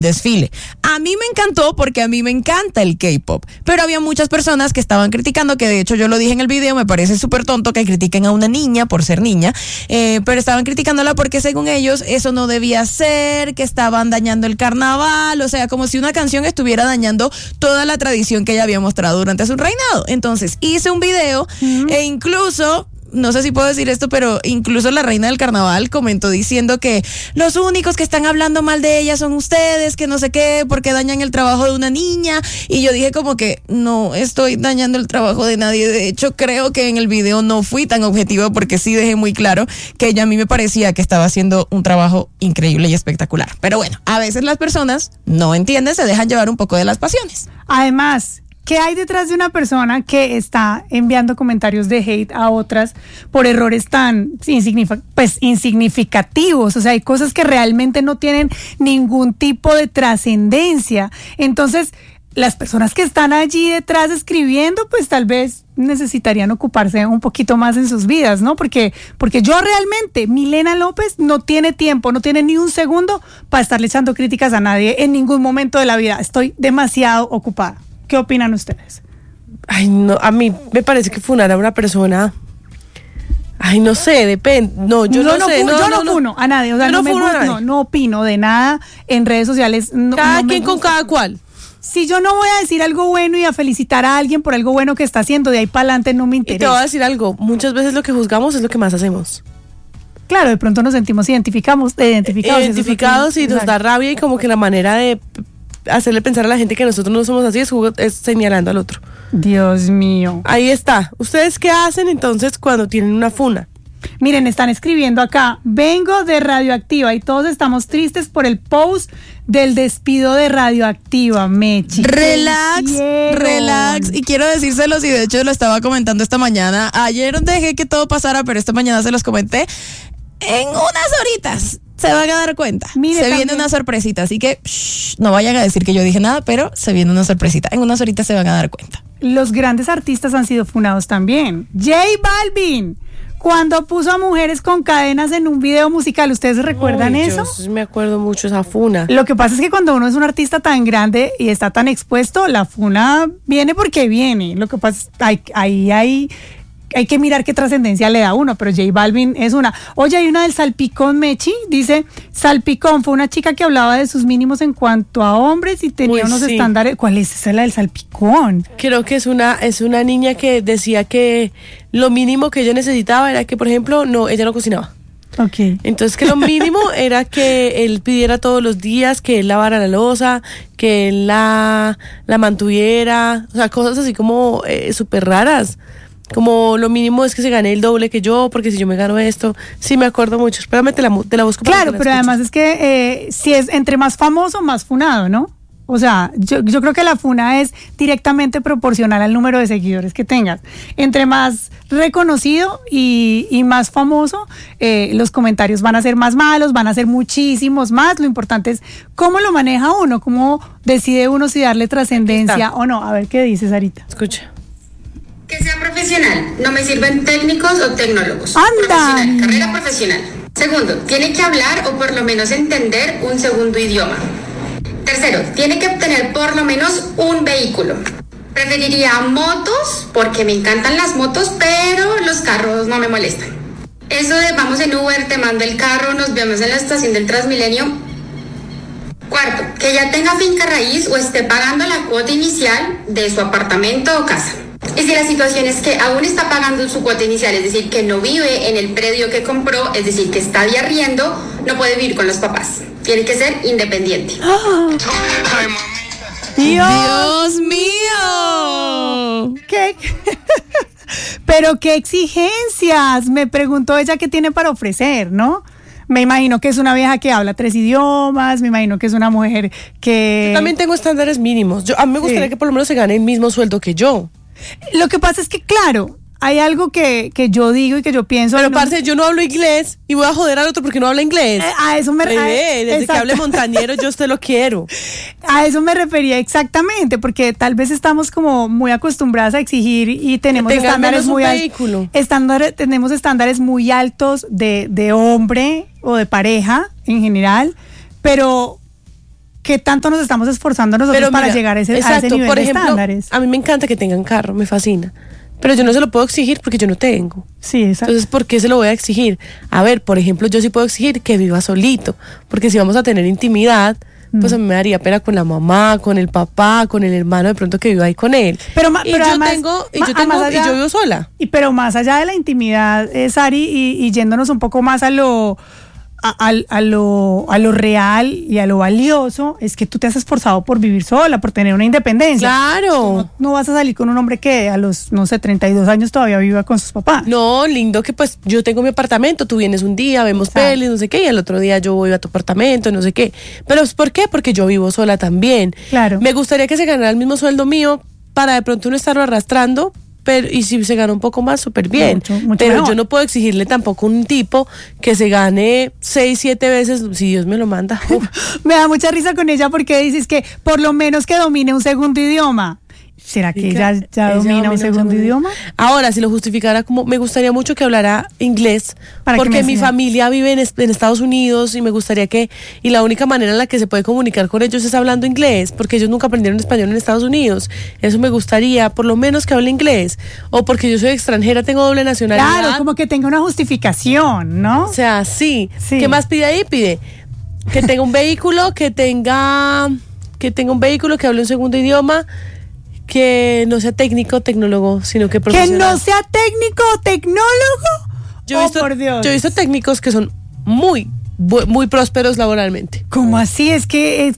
desfile. A mí me encantó porque a mí me encanta el K-pop, pero había muchas personas que estaban criticando, que de hecho yo lo dije en el video, me parece súper tonto que critiquen a una niña por ser niña, pero estaban criticándola porque según ellos eso no debía ser, que estaban dañando el carnaval, o sea, como si una canción estuviera dañando toda la tradición que ella había mostrado durante su reinado. Entonces hice un video e incluso... No sé si puedo decir esto, pero incluso la reina del carnaval comentó diciendo que los únicos que están hablando mal de ella son ustedes, que no sé qué, porque dañan el trabajo de una niña. Y yo dije como que no estoy dañando el trabajo de nadie. De hecho, creo que en el video no fui tan objetiva porque sí dejé muy claro que ella a mí me parecía que estaba haciendo un trabajo increíble y espectacular. Pero bueno, a veces las personas no entienden, se dejan llevar un poco de las pasiones. Además, ¿qué hay detrás de una persona que está enviando comentarios de hate a otras por errores tan insignificativos? O sea, hay cosas que realmente no tienen ningún tipo de trascendencia. Entonces, las personas que están allí detrás escribiendo, pues tal vez necesitarían ocuparse un poquito más en sus vidas, ¿no? Porque yo realmente, Milena López, no tiene tiempo, no tiene ni un segundo para estarle echando críticas a nadie en ningún momento de la vida. Estoy demasiado ocupada. ¿Qué opinan ustedes? Ay, no, a mí me parece que funar a una persona... Ay, no sé, depende. No, yo no sé. Yo no funo a nadie. O sea, no opino de nada en redes sociales. Cada quien con cada cual. Si yo no voy a decir algo bueno y a felicitar a alguien por algo bueno que está haciendo, de ahí para adelante no me interesa. Y te voy a decir algo. Muchas veces lo que juzgamos es lo que más hacemos. Claro, de pronto nos sentimos identificados y nos da rabia y como que la manera de... hacerle pensar a la gente que nosotros no somos así es señalando al otro. Dios mío. Ahí está. ¿Ustedes qué hacen entonces cuando tienen una funa? Miren, están escribiendo acá: vengo de Radioactiva y todos estamos tristes por el post del despido de Radioactiva, Mechi. Relax. Y quiero decírselos, y de hecho lo estaba comentando esta mañana. Ayer dejé que todo pasara, pero esta mañana se los comenté. En unas horitas se van a dar cuenta. Mire, viene una sorpresita, así que no vayan a decir que yo dije nada, pero se viene una sorpresita. En unas horitas se van a dar cuenta. Los grandes artistas han sido funados también. J Balvin, cuando puso a mujeres con cadenas en un video musical, ¿ustedes recuerdan eso? Yo me acuerdo mucho esa funa. Lo que pasa es que cuando uno es un artista tan grande y está tan expuesto, la funa viene porque viene. Lo que pasa es que hay que mirar qué trascendencia le da uno, pero J Balvin es una. Oye, hay una del Salpicón, Mechi, dice: Salpicón fue una chica que hablaba de sus mínimos en cuanto a hombres y tenía unos estándares. ¿Cuál es esa, la del Salpicón? Creo que es una niña que decía que lo mínimo que ella necesitaba era que, por ejemplo, ella no cocinaba. Okay. Entonces que lo mínimo era que él pidiera todos los días, que él lavara la loza, que él la mantuviera, o sea, cosas así como súper raras. Como lo mínimo es que se gane el doble que yo, porque si yo me gano esto, sí me acuerdo mucho. Espérame, te la busco. Claro, pero además es que si es entre más famoso, más funado, ¿no? O sea, yo creo que la funa es directamente proporcional al número de seguidores que tengas. Entre más reconocido y más famoso, los comentarios van a ser más malos, van a ser muchísimos más. Lo importante es cómo lo maneja uno, cómo decide uno si darle trascendencia o no. A ver qué dice Sarita. Escucha. Que sea profesional, no me sirven técnicos o tecnólogos. ¡Anda! Profesional, carrera profesional. Segundo, tiene que hablar o por lo menos entender un segundo idioma. Tercero, tiene que obtener por lo menos un vehículo. Preferiría motos porque me encantan las motos, pero los carros no me molestan. Eso de vamos en Uber, te mando el carro, nos vemos en la estación del Transmilenio. Cuarto, que ya tenga finca raíz o esté pagando la cuota inicial de su apartamento o casa. Y si la situación es que aún está pagando su cuota inicial, es decir, que no vive en el predio que compró, es decir, que está de arriendo, no puede vivir con los papás. Tiene que ser independiente. ¡Ay, ¡Dios mío! ¿Qué? Pero qué exigencias, me preguntó ella qué tiene para ofrecer, ¿no? Me imagino que es una vieja que habla 3 idiomas, me imagino que es una mujer que... Yo también tengo estándares mínimos. A mí me gustaría que por lo menos se gane el mismo sueldo que yo. Lo que pasa es que, claro, hay algo que yo digo y que yo pienso... Pero, parce, yo no hablo inglés y voy a joder al otro porque no habla inglés. A eso me refería. Desde que hable montañero, yo usted lo quiero. A eso me refería exactamente, porque tal vez estamos como muy acostumbradas a exigir y tenemos estándares muy altos. Tenemos estándares muy altos de hombre o de pareja en general, pero ¿qué tanto nos estamos esforzando nosotros para llegar a ese nivel por de ejemplo, estándares? A mí me encanta que tengan carro, me fascina. Pero yo no se lo puedo exigir porque yo no tengo. Sí, exacto. Entonces, ¿por qué se lo voy a exigir? A ver, por ejemplo, yo sí puedo exigir que viva solito, porque si vamos a tener intimidad, pues a mí me daría pena con la mamá, con el papá, con el hermano de pronto que viva ahí con él. Pero yo vivo sola. Pero más allá de la intimidad, Sari, y yéndonos un poco más a lo real y a lo valioso, es que tú te has esforzado por vivir sola, por tener una independencia. Claro. No vas a salir con un hombre que a los, no sé, 32 años todavía viva con sus papás. No, lindo que pues yo tengo mi apartamento, tú vienes un día, vemos pelis, no sé qué, y el otro día yo voy a tu apartamento, no sé qué. Pero ¿por qué? Porque yo vivo sola también. Claro. Me gustaría que se ganara el mismo sueldo mío para de pronto no estarlo arrastrando. Pero, y si se gana un poco más, súper bien. Mucho pero mejor. yo no puedo exigirle tampoco a un tipo que se gane 6, 7 veces, si Dios me lo manda. Me da mucha risa con ella porque dices que por lo menos que domine un segundo idioma. ¿Será que ella domina un segundo idioma? Ahora, si lo justificara como, me gustaría mucho que hablara inglés, porque mi familia vive en Estados Unidos y me gustaría y la única manera en la que se puede comunicar con ellos es hablando inglés, porque ellos nunca aprendieron español en Estados Unidos. Eso me gustaría, por lo menos que hable inglés, o porque yo soy extranjera, tengo doble nacionalidad. Claro, como que tenga una justificación, ¿no? O sea, sí. Sí. ¿Qué más pide ahí? Pide que tenga un vehículo, que hable un segundo idioma, que no sea técnico, tecnólogo, sino que profesional. Que no sea técnico o tecnólogo. Por Dios. Yo he visto técnicos que son muy prósperos laboralmente. ¿Cómo así? Es que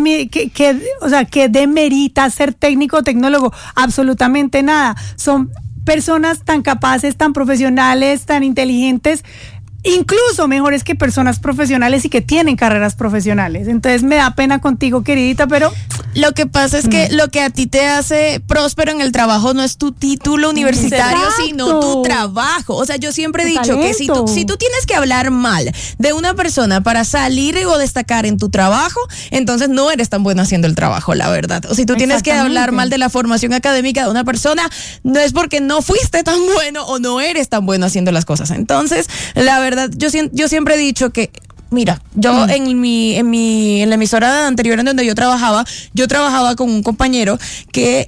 ¿qué demerita ser técnico o tecnólogo? Absolutamente nada. Son personas tan capaces, tan profesionales, tan inteligentes, incluso mejores que personas profesionales y que tienen carreras profesionales. Entonces me da pena contigo, queridita, pero lo que pasa es que lo que a ti te hace próspero en el trabajo no es tu título universitario, Exacto. sino tu trabajo. O sea, yo siempre he Tu dicho que si tú tienes que hablar mal de una persona para salir o destacar en tu trabajo, entonces no eres tan bueno haciendo el trabajo, la verdad. O si tú tienes que hablar mal de la formación académica de una persona, no es porque no fuiste tan bueno o no eres tan bueno haciendo las cosas. Entonces, la verdad, yo siempre he dicho que, mira, yo en la emisora anterior en donde yo trabajaba con un compañero que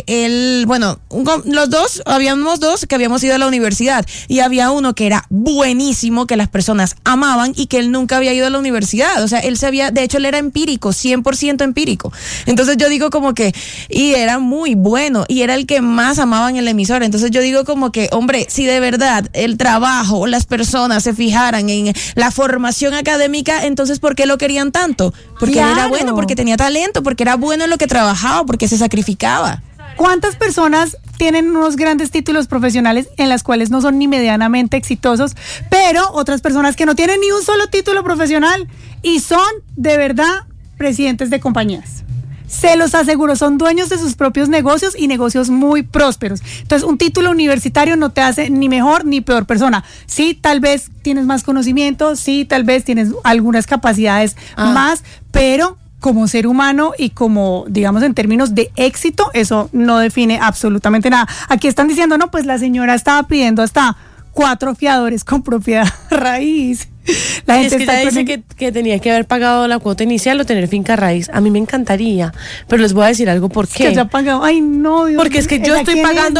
habíamos dos que habíamos ido a la universidad y había uno que era buenísimo, que las personas amaban y que él nunca había ido a la universidad. O sea, de hecho él era empírico, 100% empírico. Entonces yo digo como que, y era muy bueno y era el que más amaban en la emisora. Entonces yo digo como que, hombre, si de verdad el trabajo, las personas se fijaran en la formación académica, entonces ¿por qué lo querían tanto? Porque Claro. él era bueno, porque tenía talento, porque era bueno en lo que trabajaba, porque se sacrificaba. ¿cuántas personas tienen unos grandes títulos profesionales en las cuales no son ni medianamente exitosos, pero otras personas que no tienen ni un solo título profesional y son de verdad presidentes de compañías? Se los aseguro, son dueños de sus propios negocios y negocios muy prósperos. Entonces, un título universitario no te hace ni mejor ni peor persona. Sí, tal vez tienes más conocimiento, sí, tal vez tienes algunas capacidades más, pero como ser humano y como, digamos, en términos de éxito, eso no define absolutamente nada. Aquí están diciendo, no, pues la señora estaba pidiendo hasta 4 fiadores con propiedad raíz. La gente es que ella dice que tenía que haber pagado la cuota inicial o tener finca raíz. A mí me encantaría, pero les voy a decir algo por qué. Que haya pagado. Ay, no, Dios, porque es que yo estoy pagando,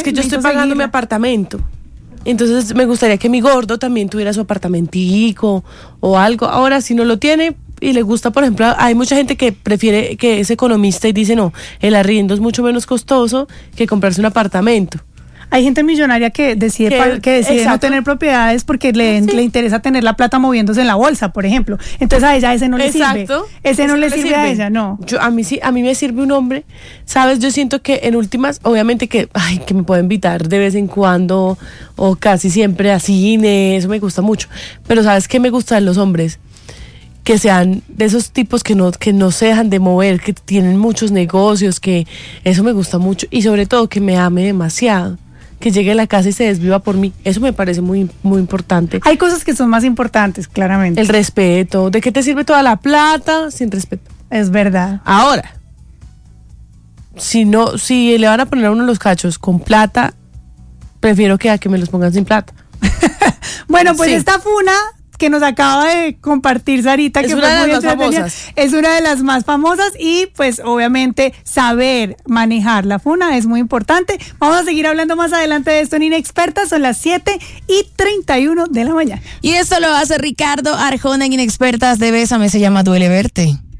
mi apartamento. Entonces me gustaría que mi gordo también tuviera su apartamentico o algo. Ahora, si no lo tiene y le gusta, por ejemplo, hay mucha gente que prefiere, que es economista y dice, no, el arriendo es mucho menos costoso que comprarse un apartamento. Hay gente millonaria que decide no tener propiedades porque le interesa tener la plata moviéndose en la bolsa, por ejemplo. Entonces a ella ese no le sirve. Ese no le sirve a ella, no. A mí me sirve un hombre, ¿sabes? Yo siento que en últimas, obviamente que me puede invitar de vez en cuando o casi siempre a cine, eso me gusta mucho. Pero ¿sabes qué me gusta de los hombres? Que sean de esos tipos que no se dejan de mover, que tienen muchos negocios, que eso me gusta mucho. Y sobre todo que me ame demasiado. Que llegue a la casa y se desviva por mí. Eso me parece muy, muy importante. Hay cosas que son más importantes, claramente. El respeto. ¿De qué te sirve toda la plata sin respeto? Es verdad. Ahora, si le van a poner a uno los cachos con plata, prefiero que a que me los pongan sin plata. Bueno, pues esta funa que nos acaba de compartir Sarita, Es que una fue de muy las más entretenida. famosas. Es una de las más famosas y pues obviamente saber manejar la funa es muy importante. Vamos a seguir hablando más adelante de esto en Inexpertas, son las 7:31 de la mañana. Y esto lo hace Ricardo Arjona en Inexpertas de Bésame, se llama Duele Verte.